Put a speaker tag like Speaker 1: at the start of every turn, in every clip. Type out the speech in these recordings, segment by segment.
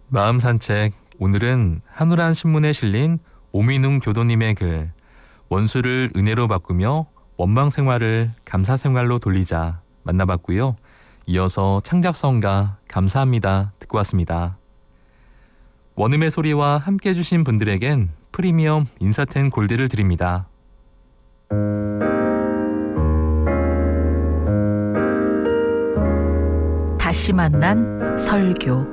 Speaker 1: 마음산책. 오늘은 한우란 신문에 실린 오민웅 교도님의 글 원수를 은혜로 바꾸며 원망생활을 감사생활로 돌리자 만나봤고요. 이어서 창작성가 감사합니다 듣고 왔습니다. 원음의 소리와 함께 해주신 분들에겐 프리미엄 인사텐 골드를 드립니다.
Speaker 2: 다시 만난 설교.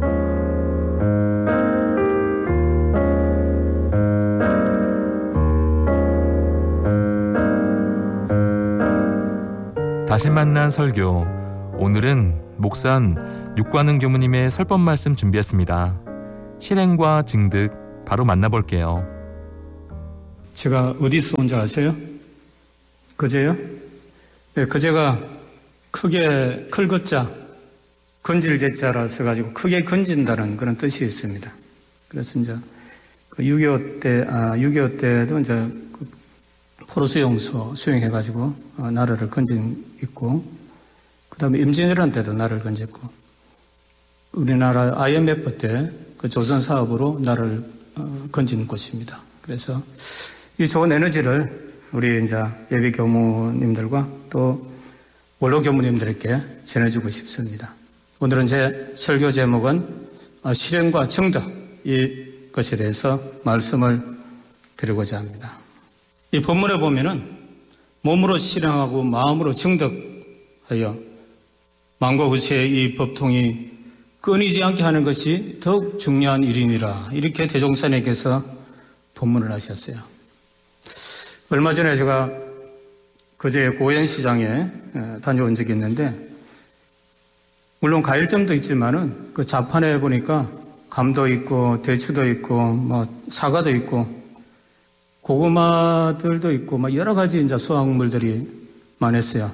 Speaker 1: 다시 만난 설교. 오늘은 목산 육관흥 교무님의 설법 말씀 준비했습니다. 실행과 증득 바로 만나볼게요.
Speaker 3: 제가 어디서 온 줄 아세요? 그제요? 네, 그제가 크게 클것자 건질제자라 써가지고 크게 건진다는 그런 뜻이 있습니다. 그래서 이제 6.25 때도 이제 포로수용소 수용해가지고 나라를 건진 있고, 그 다음에 임진왜란 때도 나라를 건졌고, 우리나라 IMF 때 그 조선 사업으로 나라를 건진 곳입니다. 그래서 이 좋은 에너지를 우리 이제 예비 교무님들과 또 원로 교무님들께 전해주고 싶습니다. 오늘은 제 설교 제목은 실행과 증득, 이 것에 대해서 말씀을 드리고자 합니다. 이 본문에 보면은 몸으로 실행하고 마음으로 증득하여 만과 후세의 이 법통이 끊이지 않게 하는 것이 더욱 중요한 일이니라, 이렇게 대종사님께서 본문을 하셨어요. 얼마 전에 제가 그제 고현시장에 다녀온 적이 있는데, 물론 가일점도 있지만은 그 자판에 보니까 감도 있고 대추도 있고 뭐 사과도 있고 고구마들도 있고 막 여러 가지 이제 수확물들이 많았어요.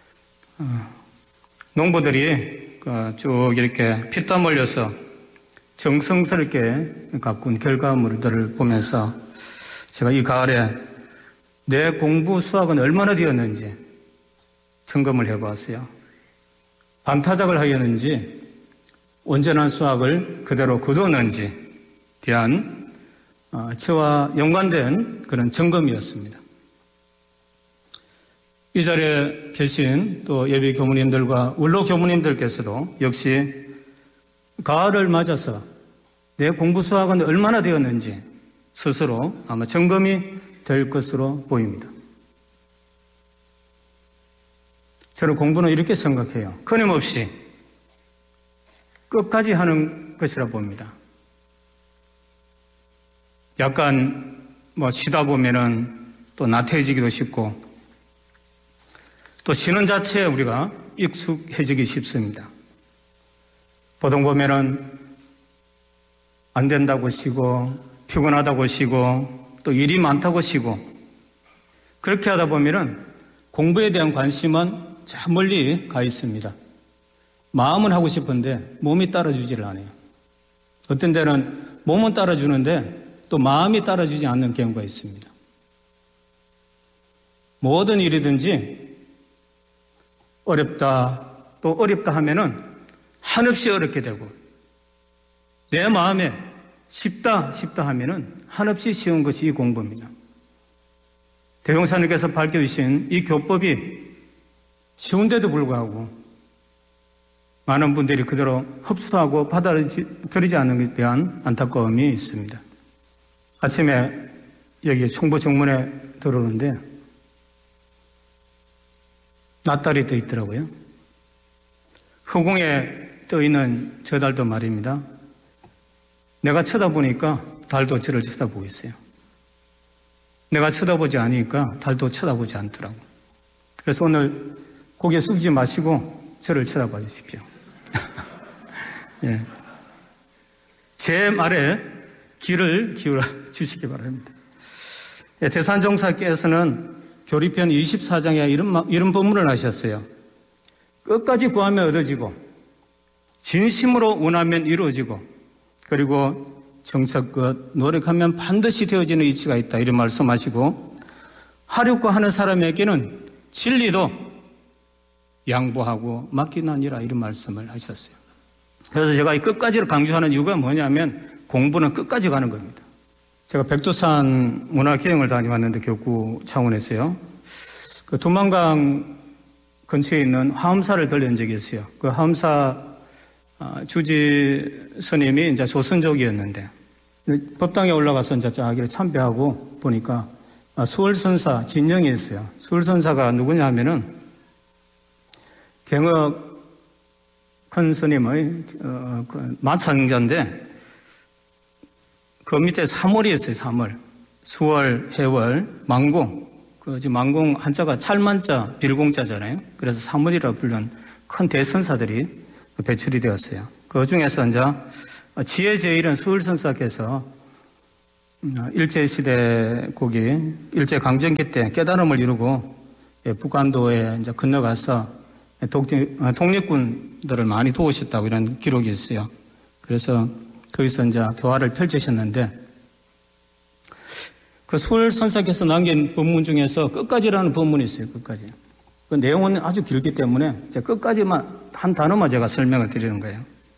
Speaker 3: 농부들이 쭉 이렇게 피땀 흘려서 정성스럽게 가꾼 결과물들을 보면서 제가 이 가을에 내 공부 수확은 얼마나 되었는지 점검을 해보았어요. 반타작을 하였는지 온전한 수확을 그대로 거두었는지 대한 저와 연관된 그런 점검이었습니다. 이 자리에 계신 또 예비 교무님들과 원로 교무님들께서도 역시 가을을 맞아서 내 공부 수확은 얼마나 되었는지 스스로 아마 점검이 될 것으로 보입니다. 저는 공부는 이렇게 생각해요. 끊임없이 끝까지 하는 것이라 봅니다. 약간 쉬다 보면은 또 나태해지기도 쉽고, 또 쉬는 자체에 우리가 익숙해지기 쉽습니다. 보통 보면은 안 된다고 쉬고, 피곤하다고 쉬고, 또 일이 많다고 쉬고, 그렇게 하다 보면은 공부에 대한 관심은 저 멀리 가 있습니다. 마음은 하고 싶은데 몸이 따라주지를 않아요. 어떤 데는 몸은 따라주는데 또 마음이 따라주지 않는 경우가 있습니다. 모든 일이든지 어렵다 하면은 한없이 어렵게 되고, 내 마음에 쉽다 하면은 한없이 쉬운 것이 이 공부입니다. 대종사님께서 밝혀주신 이 교법이 쉬운데도 불구하고 많은 분들이 그대로 흡수하고 받아들이지 않는 것에 대한 안타까움이 있습니다. 아침에 여기 총부 정문에 들어오는데 낫달이 떠 있더라고요. 허공에 떠 있는 저 달도 말입니다. 내가 쳐다보니까 달도 저를 쳐다보고 있어요. 내가 쳐다보지 않으니까 달도 쳐다보지 않더라고요. 그래서 오늘 고개 숙이지 마시고 저를 쳐다봐 주십시오. 예. 제 말에 귀를 기울여 주시기 바랍니다. 예, 대산종사께서는 교리편 24장에 이런 본문을 하셨어요. 끝까지 구하면 얻어지고, 진심으로 원하면 이루어지고, 그리고 정성껏 노력하면 반드시 되어지는 이치가 있다, 이런 말씀하시고, 하려고 하는 사람에게는 진리도 양보하고 맡기나니라, 이런 말씀을 하셨어요. 그래서 제가 이 끝까지를 강조하는 이유가 뭐냐면 공부는 끝까지 가는 겁니다. 제가 백두산 문화기행을 다녀왔는데 교구 차원에서요. 그 두만강 근처에 있는 화엄사를 들려온 적이 있어요. 그 화엄사 주지 스님이 이제 조선족이었는데 법당에 올라가서 이제 자기를 참배하고 보니까 수월선사 진영이 있어요. 수월선사가 누구냐 하면은 경어 큰 스님의 마창자인데 그 밑에 3월이 있어요. 3월. 수월, 해월, 망공. 지금 망공 한자가 찰만자, 빌공자잖아요. 그래서 3월이라 부르는 큰 대선사들이 배출이 되었어요. 그 중에서 이제 지혜제일은 수월선사께서 일제시대 고기, 일제강점기 때 깨달음을 이루고 북한도에 이제 건너가서 독립군들을 많이 도우셨다고 이런 기록이 있어요. 그래서 거기서 이제 교화를 펼치셨는데 그 수월선사께서 남긴 법문 중에서 끝까지라는 법문이 있어요. 끝까지. 그 내용은 아주 길기 때문에 이제 끝까지만 한 단어만 제가 설명을 드리는 거예요.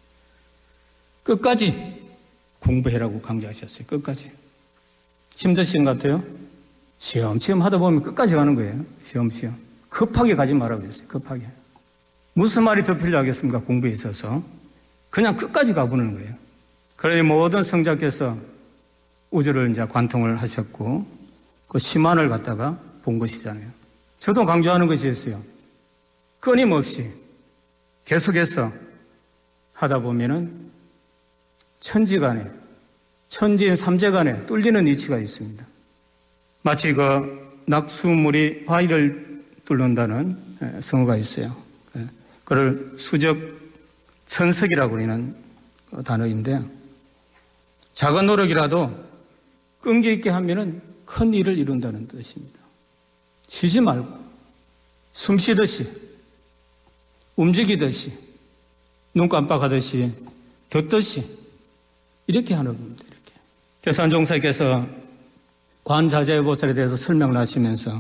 Speaker 3: 끝까지 공부해라고 강조하셨어요. 끝까지. 힘드신 것 같아요? 시험시험 하다 보면 끝까지 가는 거예요. 시험시험. 급하게 가지 말라고 그랬어요. 급하게. 무슨 말이 더 필요하겠습니까? 공부에 있어서. 그냥 끝까지 가보는 거예요. 그러니 모든 성자께서 우주를 이제 관통을 하셨고 그 심한을 갖다가 본 것이잖아요. 저도 강조하는 것이 있어요. 끊임없이 계속해서 하다 보면은 천지간에, 천지인 삼재간에 뚫리는 이치가 있습니다. 마치 그 낙수물이 바위를 뚫는다는 성어가 있어요. 그걸 수적 천석이라고 하는 단어인데 작은 노력이라도 끈기 있게 하면은 큰 일을 이룬다는 뜻입니다. 쉬지 말고 숨 쉬듯이 움직이듯이 눈 깜빡하듯이 듣듯이 이렇게 하는 겁니다. 이렇게. 계산종사께서 관자재보살에 대해서 설명을 하시면서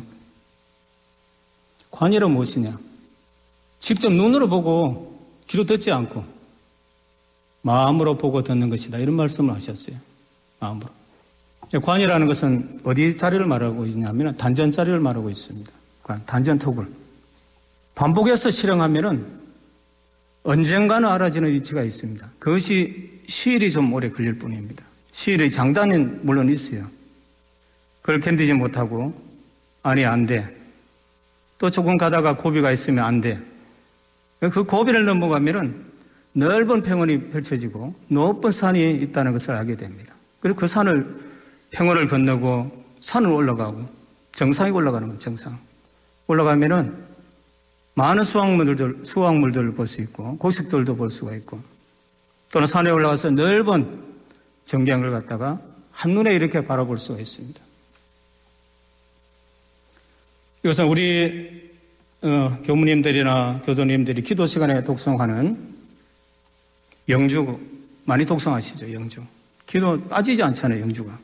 Speaker 3: 관이란 무엇이냐? 직접 눈으로 보고 귀로 듣지 않고 마음으로 보고 듣는 것이다. 이런 말씀을 하셨어요. 마음으로. 관이라는 것은 어디 자리를 말하고 있냐면 단전 자리를 말하고 있습니다. 단전 톡을. 반복해서 실행하면은 언젠가는 알아지는 이치가 있습니다. 그것이 시일이 좀 오래 걸릴 뿐입니다. 시일의 장단은 물론 있어요. 그걸 견디지 못하고 아니 안 돼. 또 조금 가다가 고비가 있으면 안 돼. 그 고비를 넘어가면은 넓은 평원이 펼쳐지고 높은 산이 있다는 것을 알게 됩니다. 그리고 그 산을 평원을 건너고 산을 올라가고 정상에 올라가는 건 정상. 올라가면은 많은 수확물들을 볼 수 있고 곡식들도 볼 수가 있고 또는 산에 올라가서 넓은 전경을 갖다가 한눈에 이렇게 바라볼 수가 있습니다. 이것은 우리 교무님들이나 교도님들이 기도 시간에 독송하는 영주 많이 독송하시죠. 영주. 기도 빠지지 않잖아요. 영주가.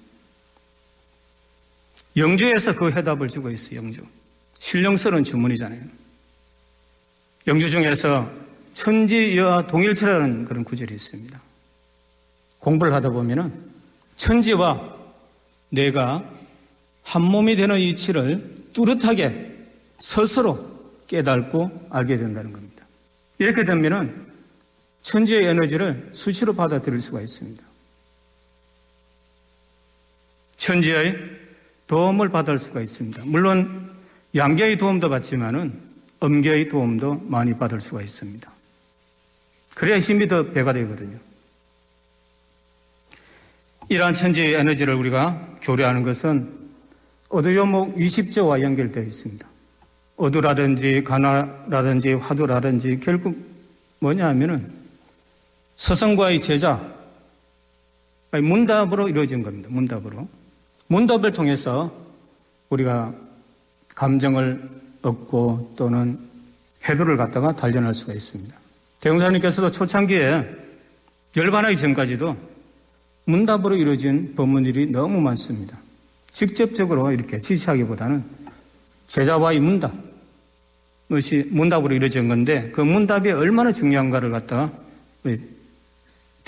Speaker 3: 영주에서 그 해답을 주고 있어요. 영주. 신령스러운 주문이잖아요. 영주 중에서 천지여와 동일체라는 그런 구절이 있습니다. 공부를 하다 보면은 천지와 내가 한 몸이 되는 이치를 뚜렷하게 스스로 깨닫고 알게 된다는 겁니다. 이렇게 되면은 천지의 에너지를 수시로 받아들일 수가 있습니다. 천지의 도움을 받을 수가 있습니다. 물론 양계의 도움도 받지만은 음계의 도움도 많이 받을 수가 있습니다. 그래야 힘이 더 배가 되거든요. 이러한 천지의 에너지를 우리가 교류하는 것은 어두요목 20조와 연결되어 있습니다. 어두라든지 가나라든지 화두라든지 결국 뭐냐 하면은 스승과의 제자, 문답으로 이루어진 겁니다. 문답으로. 문답을 통해서 우리가 감정을 얻고 또는 해도를 갖다가 단련할 수가 있습니다. 대웅사님께서도 초창기에 열반하기 전까지도 문답으로 이루어진 법문들이 너무 많습니다. 직접적으로 이렇게 지시하기보다는 제자와의 문답, 그것이 문답으로 이루어진 건데 그 문답이 얼마나 중요한가를 갖다가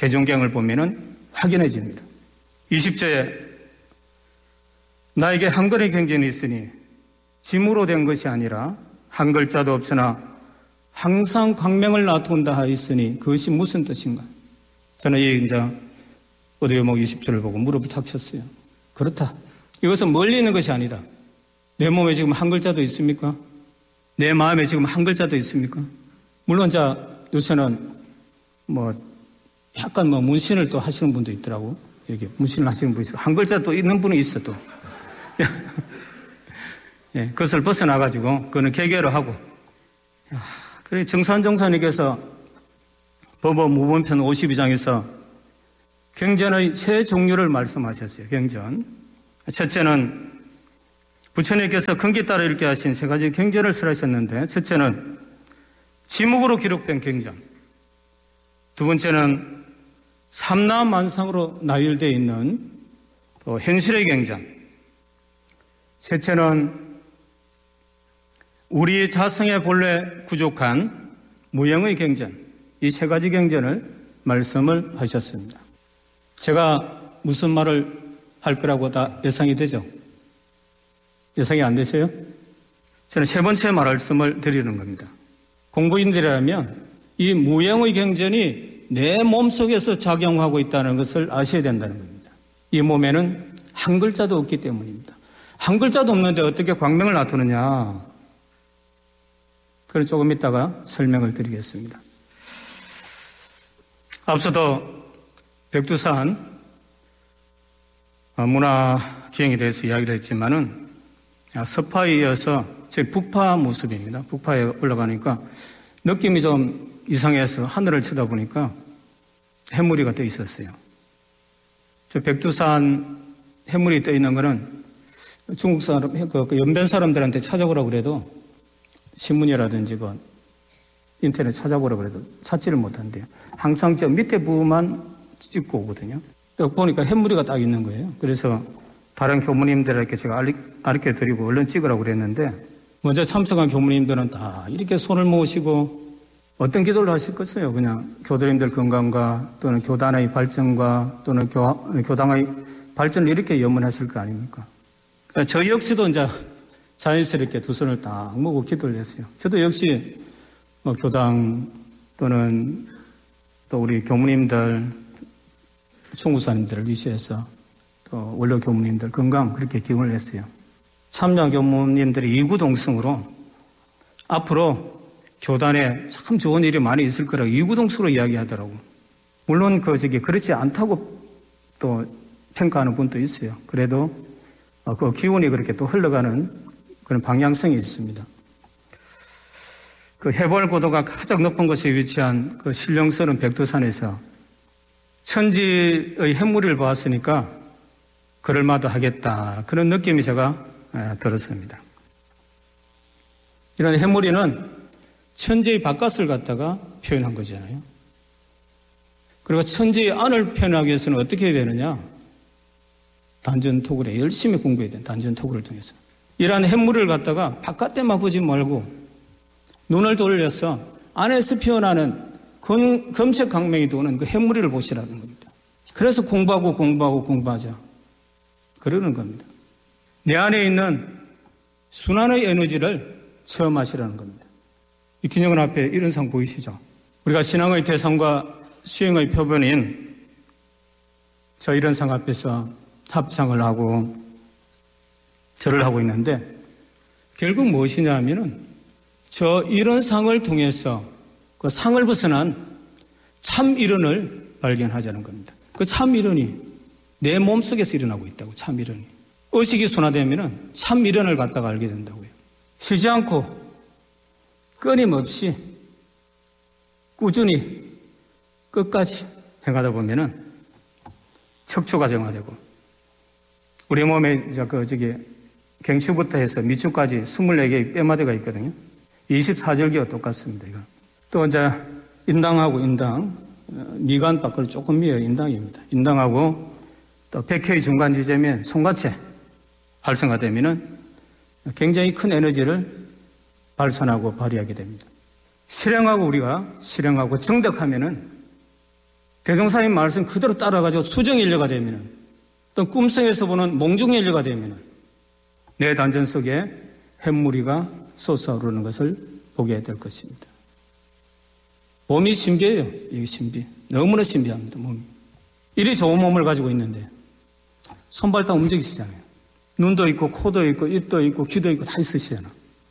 Speaker 3: 개종경을 보면은 확인해집니다. 20절에 나에게 한글의 경전이 있으니 짐으로 된 것이 아니라 한 글자도 없으나 항상 광명을 놔둔다 하였으니 그것이 무슨 뜻인가? 저는 이 이제 오대요목 20절을 보고 무릎을 탁 쳤어요. 그렇다. 이것은 멀리 있는 것이 아니다. 내 몸에 지금 한 글자도 있습니까? 내 마음에 지금 한 글자도 있습니까? 물론 요새는 약간 문신을 또 하시는 분도 있더라고. 여기 문신을 하시는 분이 있어. 한 글자 또 있는 분이 있어 또. 예, 그것을 벗어나가지고 그거는 개개로 하고. 그래 정산정선님께서 법원 무본편 52장에서 경전의 세 종류를 말씀하셨어요. 경전. 첫째는 부처님께서 근기 따라 읽게 하신 세 가지 경전을 설하셨는데, 첫째는 지목으로 기록된 경전, 두 번째는 삼라만상으로 나열되어 있는 현실의 경전, 셋째는 우리 자성의 본래 부족한 무형의 경전, 이 세 가지 경전을 말씀을 하셨습니다. 제가 무슨 말을 할 거라고 다 예상이 되죠? 예상이 안 되세요? 저는 세 번째 말씀을 드리는 겁니다. 공부인들이라면 이 무형의 경전이 내 몸속에서 작용하고 있다는 것을 아셔야 된다는 겁니다. 이 몸에는 한 글자도 없기 때문입니다. 한 글자도 없는데 어떻게 광명을 놔두느냐? 그걸 조금 이따가 설명을 드리겠습니다. 앞서도 백두산 문화기행에 대해서 이야기를 했지만은 서파에 이어서 제 북파 모습입니다. 북파에 올라가니까 느낌이 좀 이상해서 하늘을 쳐다보니까 해무리가 떠 있었어요. 저 백두산 해무리 떠 있는 거는 중국 사람, 그 연변 사람들한테 찾아보라고 그래도 신문이라든지 인터넷 찾아보라고 그래도 찾지를 못한대요. 항상 저 밑에 부분만 찍고 오거든요. 보니까 해무리가 딱 있는 거예요. 그래서 다른 교무님들에게 제가 가르쳐 드리고 얼른 찍으라고 그랬는데, 먼저 참석한 교무님들은 다 이렇게 손을 모으시고 어떤 기도를 하셨겠어요? 그냥 교도님들 건강과 또는 교단의 발전과 또는 교당의 발전을 이렇게 염원했을 거 아닙니까? 그러니까 저 역시도 이제 자연스럽게 두 손을 딱 모으고 기도를 했어요. 저도 역시 교당 또는 또 우리 교무님들, 총무사님들을 위시해서 또 원로 교무님들 건강 그렇게 기원을 했어요. 참여 교무님들이 이구동성으로 앞으로 교단에 참 좋은 일이 많이 있을 거라고 이구동성으로 이야기하더라고. 물론 그렇지 않다고 또 평가하는 분도 있어요. 그래도 그 기운이 그렇게 또 흘러가는 그런 방향성이 있습니다. 그 해벌 고도가 가장 높은 곳에 위치한 그 신령스러운 백두산에서 천지의 해무리를 보았으니까 그럴만도 하겠다. 그런 느낌이 제가 들었습니다. 이런 해무리는 천지의 바깥을 갖다가 표현한 거잖아요. 그리고 천지의 안을 표현하기 위해서는 어떻게 해야 되느냐? 단전토굴에 열심히 공부해야 돼요. 단전토굴을 통해서. 이러한 해무리를 갖다가 바깥에만 보지 말고 눈을 돌려서 안에서 피어나는 검색 강명이 도는 그 해무리를 보시라는 겁니다. 그래서 공부하자. 그러는 겁니다. 내 안에 있는 순환의 에너지를 체험하시라는 겁니다. 이 기념관 앞에 이런 상 보이시죠? 우리가 신앙의 대상과 수행의 표본인 저 이런 상 앞에서 합창을 하고 절을 하고 있는데 결국 무엇이냐 하면은 저 이런 상을 통해서 그 상을 벗어난 참 이론을 발견하자는 겁니다. 그 참 이론이 내 몸속에서 일어나고 있다고. 참 이론이. 의식이 순화되면은 참 이론을 갖다가 알게 된다고요. 쉬지 않고 끊임없이 꾸준히 끝까지 행하다 보면은 척추가 정화되고 우리 몸에 경추부터 해서 미추까지 24개의 뼈마디가 있거든요. 24절기와 똑같습니다. 이거. 또 이제 인당하고 인당, 미간 밖을 조금 미어 인당입니다. 인당하고 또 백회의 중간 지점에 송가체 활성화되면은 굉장히 큰 에너지를 발산하고 발휘하게 됩니다. 우리가 실행하고 정덕하면은 대종사님 말씀 그대로 따라가지고 수정인류가 되면은, 또 꿈속에서 보는 몽중인류가 되면은 내 단전 속에 햇무리가 솟아오르는 것을 보게 될 것입니다. 몸이 신비해요. 이게 신비. 너무나 신비합니다. 몸이. 이리 좋은 몸을 가지고 있는데 손발 다 움직이시잖아요. 눈도 있고 코도 있고 입도 있고 귀도 있고 다 있으시잖아.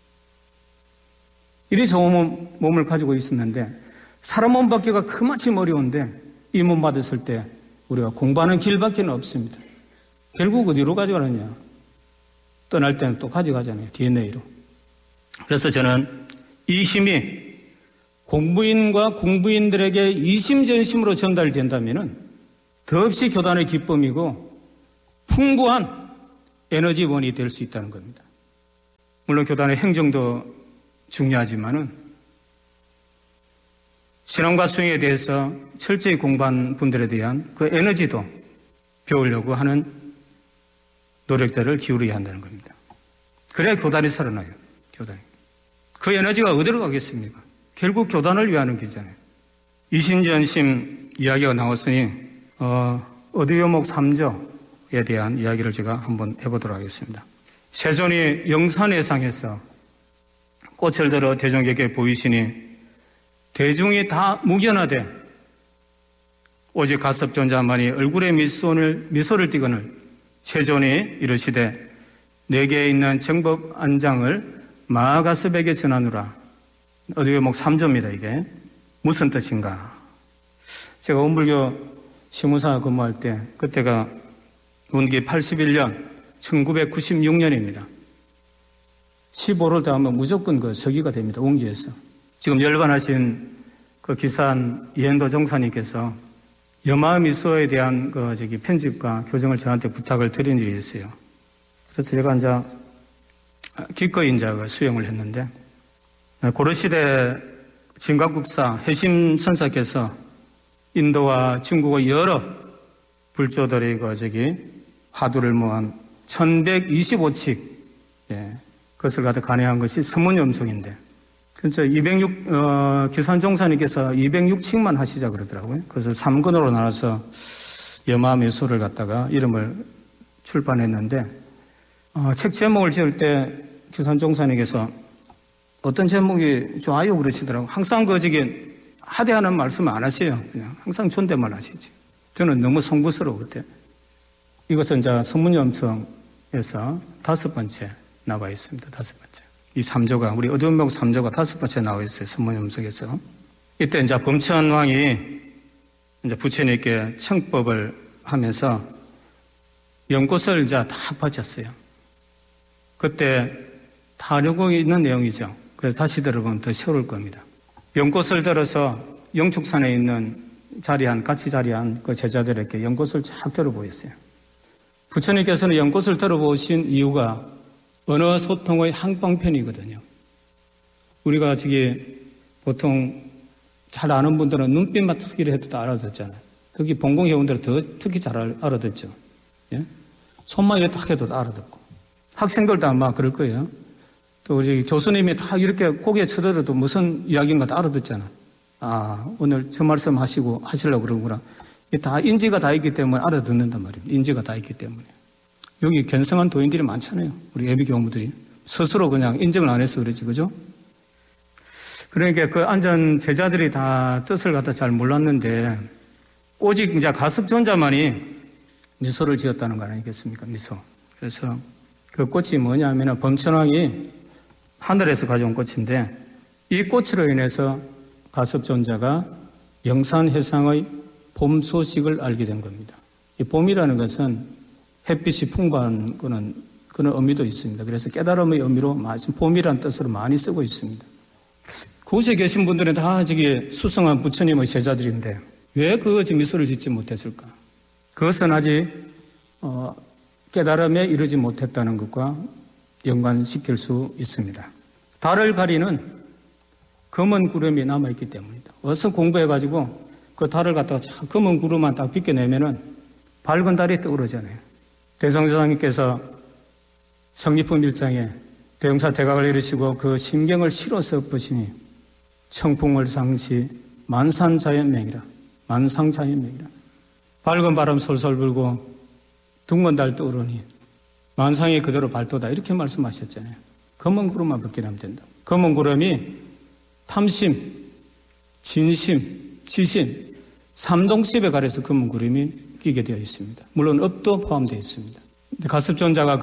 Speaker 3: 이리 좋은 몸을 가지고 있었는데 사람 몸 받기가 그만큼 어려운데 이 몸 받았을 때 우리가 공부하는 길밖에 없습니다. 결국 어디로 가져가느냐? 떠날 때는 또 가져가잖아요. DNA로. 그래서 저는 이 힘이 공부인과 공부인들에게 이심전심으로 전달된다면 더없이 교단의 기쁨이고 풍부한 에너지원이 될 수 있다는 겁니다. 물론 교단의 행정도 중요하지만은 신앙과 수행에 대해서 철저히 공부한 분들에 대한 그 에너지도 배우려고 하는 노력들을 기울여야 한다는 겁니다. 그래야 교단이 살아나요. 교단이. 그 에너지가 어디로 가겠습니까? 결국 교단을 위하는 길이잖아요. 이신전심 이야기가 나왔으니 어두요목 3조에 대한 이야기를 제가 한번 해보도록 하겠습니다. 세존이 영산회상에서 꽃을 들어 대중에게 보이시니 대중이 다 묵연하되 오직 가섭존자만이 얼굴에 미소를 띠거늘 세존이 이르시되 내게 있는 정법 안장을 마가섭에게 전하노라. 어두요목 3조입니다. 이게 무슨 뜻인가? 제가 원불교 시무사 근무할 때 그때가 운기 81년 1996년입니다. 15를 더하면 무조건 그 서기가 됩니다. 원기에서. 지금 열반하신 그 기산 이현도 종사님께서 여마미소에 대한 편집과 교정을 저한테 부탁을 드린 일이 있어요. 그래서 제가 이제 기꺼이 이제 수행을 했는데 고려시대 진각국사 해심선사께서 인도와 중국의 여러 불조들의 화두를 모한 1125칙 그것을 갖다 간회한 것이 서문염송인데 그래서 기산종사님께서 206칙만 하시자 그러더라고요. 그것을 3권으로 나눠서 여마미소를 갖다가 이름을 출판했는데 책 제목을 지을 때 기산종사님께서 어떤 제목이 좋아요 그러시더라고요. 항상 하대하는 말씀을 안 하세요. 그냥 항상 존댓말 하시지. 저는 너무 송구스러워 그때. 이것은 이제 서문염성에서 5번째 나와 있습니다. 5번째. 이 3조가 우리 어두운목 3조가 5번째 나와 있어요. 서문염성에서. 이때 이제 범천왕이 이제 부처님께 청법을 하면서 연꽃을 이제 다 바쳤어요. 그때 다루고 있는 내용이죠. 그래서 다시 들어보면 더 새로울 겁니다. 연꽃을 들어서 영축산에 있는 같이 자리한 그 제자들에게 연꽃을 쫙 들어보였어요. 부처님께서는 연꽃을 들어보신 이유가 언어 소통의 항방편이거든요. 우리가 보통 잘 아는 분들은 눈빛만 특기를 해도 다 알아듣잖아요. 특히 본공회원들은 특히 잘 알아듣죠. 예? 손만 이렇게 딱 해도 다 알아듣고. 학생들도 아마 그럴 거예요. 또 우리 교수님이 다 이렇게 고개 쳐들어도 무슨 이야기인가 다 알아듣잖아. 오늘 저 말씀 하시려고 그러구나. 다 인지가 다 있기 때문에 알아듣는단 말입니다. 인지가 다 있기 때문에. 여기 견성한 도인들이 많잖아요. 우리 예비 교무들이. 스스로 그냥 인정을 안 해서 그렇지, 그죠? 그러니까 그 앉은 제자들이 다 뜻을 갖다 잘 몰랐는데, 오직 이제 가섭존자만이 미소를 지었다는 거 아니겠습니까? 미소. 그래서 그 꽃이 뭐냐면은 범천왕이 하늘에서 가져온 꽃인데, 이 꽃으로 인해서 가섭존자가 영산회상의 봄 소식을 알게 된 겁니다. 이 봄이라는 것은 햇빛이 풍부한 그런 의미도 있습니다. 그래서 깨달음의 의미로 봄이라는 뜻으로 많이 쓰고 있습니다. 그곳에 계신 분들은 다 수성한 부처님의 제자들인데 왜 미소를 짓지 못했을까? 그것은 아직 깨달음에 이르지 못했다는 것과 연관시킬 수 있습니다. 달을 가리는 검은 구름이 남아있기 때문이다. 어서 공부해가지고 그 달을 갖다가 검은 구름만 딱 비껴내면은 밝은 달이 떠오르잖아요. 대성사님께서 성리품 1장에 대용사 대각을 이루시고 그 심경을 실어서 엎으시니 청풍을 상시 만산자연맹이라. 만상자연명이라. 밝은 바람 솔솔 불고 둥근 달 떠오르니 만상이 그대로 발도다 이렇게 말씀하셨잖아요. 검은 구름만 벗겨나면 된다. 검은 구름이 탐심, 진심, 지심, 삼동십에 가려서 검은 구름이 끼게 되어 있습니다. 물론 업도 포함되어 있습니다. 가습존자가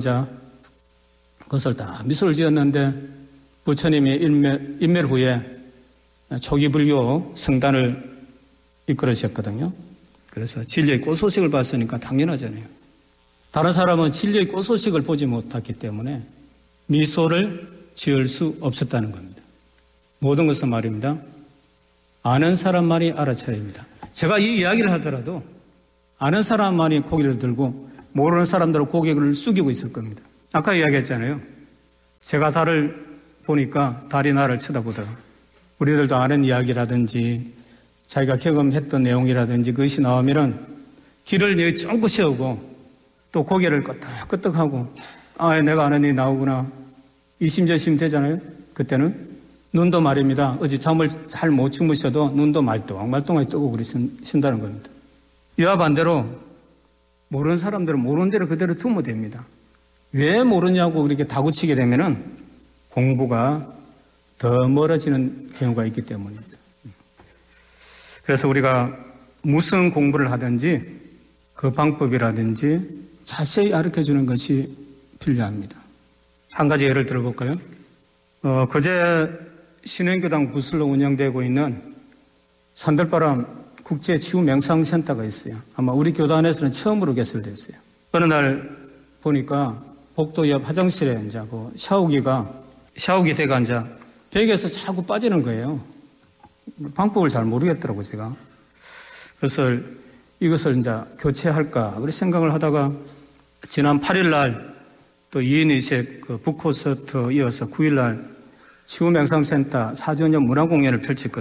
Speaker 3: 그것을 다 미소를 지었는데 부처님이 인멸 후에 초기 불교 성단을 이끌으셨거든요. 그래서 진리의 꽃소식을 봤으니까 당연하잖아요. 다른 사람은 진리의 꽃소식을 보지 못했기 때문에 미소를 지을 수 없었다는 겁니다. 모든 것은 말입니다. 아는 사람만이 알아차야 합니다. 제가 이 이야기를 하더라도 아는 사람만이 고개를 들고 모르는 사람들은 고개를 숙이고 있을 겁니다. 아까 이야기했잖아요. 제가 달을 보니까 달이 나를 쳐다보더라. 우리들도 아는 이야기라든지 자기가 경험했던 내용이라든지 그것이 나오면은 길을 쫑긋 세우고 또 고개를 끄덕끄덕하고 내가 아는 일이 나오구나. 이심저심 되잖아요. 그때는 눈도 말입니다. 어제 잠을 잘 못 주무셔도 눈도 말똥말똥하게 뜨고 그러신다는 겁니다. 이와 반대로 모르는 사람들은 모르는 대로 그대로 두면 됩니다. 왜 모르냐고 그렇게 다구치게 되면은 공부가 더 멀어지는 경우가 있기 때문입니다. 그래서 우리가 무슨 공부를 하든지 그 방법이라든지 자세히 가르쳐 주는 것이 필요합니다. 한 가지 예를 들어볼까요? 그제 신행교당 부슬로 운영되고 있는 산들바람 국제치유명상센터가 있어요. 아마 우리 교단에서는 처음으로 개설됐어요. 어느 날 보니까 복도 옆 화장실에 이제 그 샤워기 대가 이제 벽에서 자꾸 빠지는 거예요. 방법을 잘 모르겠더라고요, 제가. 그래서 이것을 이제 교체할까, 그렇게 생각을 하다가 지난 8일 날 또 2인 2색 그 북콘서트 이어서 9일 날 치유명상센터 4주년 문화공연을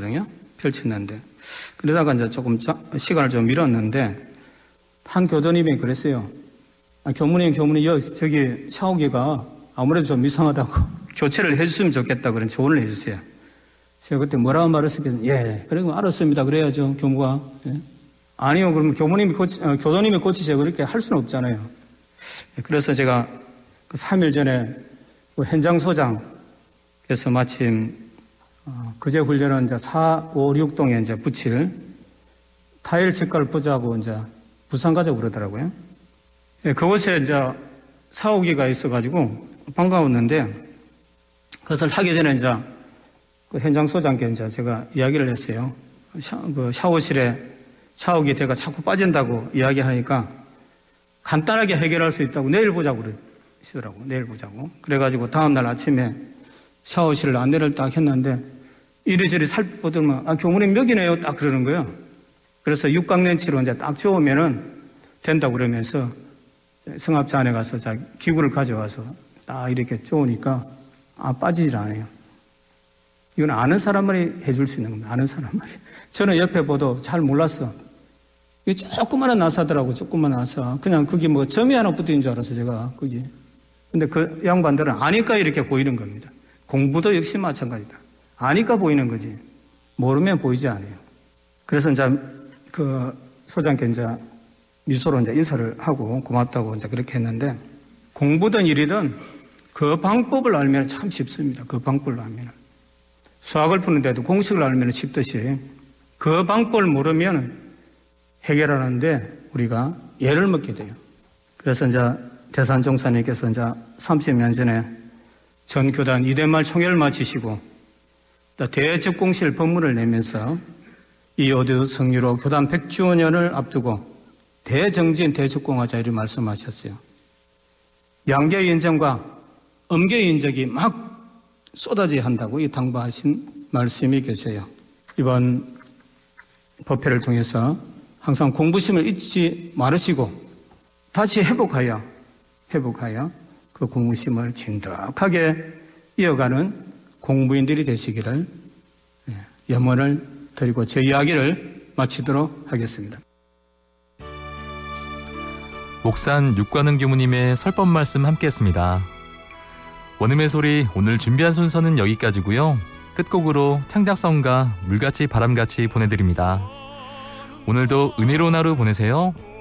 Speaker 3: 펼쳤는데 그러다가 이제 조금 시간을 좀 미뤘는데 한 교도님이 그랬어요. 교무님, 저기 샤워기가 아무래도 좀 이상하다고 교체를 해줬으면 좋겠다 그런 조언을 해주세요. 제가 그때 뭐라고 말했었겠어요? 예, 그리고 알았습니다. 그래야죠, 교무가. 예? 아니요, 그러면 교도님이 고치세요. 그렇게 할 수는 없잖아요. 그래서 제가 그 3일 전에 그 현장 소장에서 마침 그제 훈련은 이제 4, 5, 6동에 이제 붙일 타일 색깔을 보자고 이제 부산 가자고 그러더라고요. 예, 그곳에 이제 사오기가 있어가지고 반가웠는데 그것을 하기 전에 이제 그 현장 소장께 이제 제가 이야기를 했어요. 그 샤워실에 샤워기 대가 자꾸 빠진다고 이야기하니까 간단하게 해결할 수 있다고 내일 보자고 그러시더라고. 내일 보자고. 그래가지고 다음날 아침에 샤워실 안내를 딱 했는데 이리저리 살펴보더만 교무님 여기네요 딱 그러는 거예요. 그래서 육각렌치로 이제 딱 좋으면은 된다고 그러면서 성합차 안에 가서 기구를 가져와서 딱 이렇게 쪼으니까 빠지질 않아요. 이건 아는 사람만이 해줄 수 있는 겁니다. 아는 사람만이. 저는 옆에 보도 잘 몰랐어. 이게 조그마한 나사더라고. 조그마한 나사. 그냥 그게 뭐 점이 하나 붙어있는 줄 알았어 제가 거기. 근데 그 양반들은 아니까 이렇게 보이는 겁니다. 공부도 역시 마찬가지다. 아니까 보이는 거지. 모르면 보이지 않아요. 그래서 이제 그 소장께 이제 미소로 이제 인사를 하고 고맙다고 이제 그렇게 했는데 공부든 일이든 그 방법을 알면 참 쉽습니다. 그 방법을 알면. 수학을 푸는데도 공식을 알면 쉽듯이 그 방법을 모르면 해결하는데 우리가 예를 먹게 돼요. 그래서 이제 대산종사님께서 이제 30년 전에 전 교단 2대말 총회를 마치시고 대적공실 법문을 내면서 이 오두 성유로 교단 100주년을 앞두고 대정진 대적공하자 이렇게 말씀하셨어요. 양계의 인정과 엄계의 인적이 막 쏟아져야 한다고 이 당부하신 말씀이 계세요. 이번 법회를 통해서 항상 공부심을 잊지 말으시고 다시 회복하여 그 공부심을 진득하게 이어가는 공부인들이 되시기를 염원을 드리고 제 이야기를 마치도록 하겠습니다.
Speaker 1: 옥산 육관은 교무님의 설법 말씀 함께했습니다. 원음의 소리 오늘 준비한 순서는 여기까지고요. 끝곡으로 창작성가 물같이 바람같이 보내드립니다. 오늘도 은혜로운 하루 보내세요.